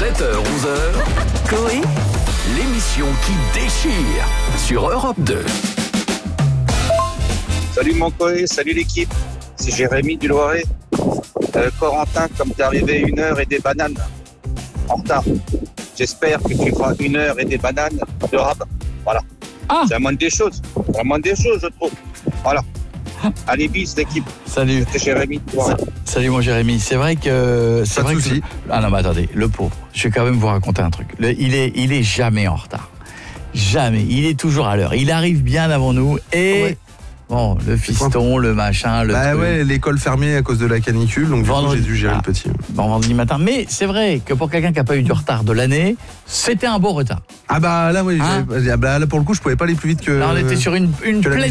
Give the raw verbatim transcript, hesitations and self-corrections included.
sept heures onze heures, Coé, l'émission qui déchire sur Europe deux. Salut mon Coé, salut l'équipe. C'est Jérémy du Loiret. Euh, Corentin, comme t'es arrivé une heure et des bananes en retard, j'espère que tu feras une heure et des bananes de rabat. Voilà. Ah. C'est la moindre des choses. C'est la moindre des choses, je trouve. Voilà. Allez, bis l'équipe. Salut. C'est Jérémy. Voilà. Salut mon Jérémy. C'est vrai que c'est Pas de vrai souci. que ah non mais attendez, le pauvre. Je vais quand même vous raconter un truc. Le, il est il est jamais en retard. Jamais. Il est toujours à l'heure. Il arrive bien avant nous et Ouais. bon, le fiston, le machin, le Bah truc. ouais, l'école fermée à cause de la canicule, donc du coup, Vendredi. j'ai dû gérer Ah. le petit. Bon, vendredi matin. Mais c'est vrai que pour quelqu'un qui n'a pas eu du retard de l'année, c'était un beau retard. Ah bah là, oui, Hein j'avais- ah bah, là pour le coup, je pouvais pas aller plus vite que. Là, on était sur une, une que pleine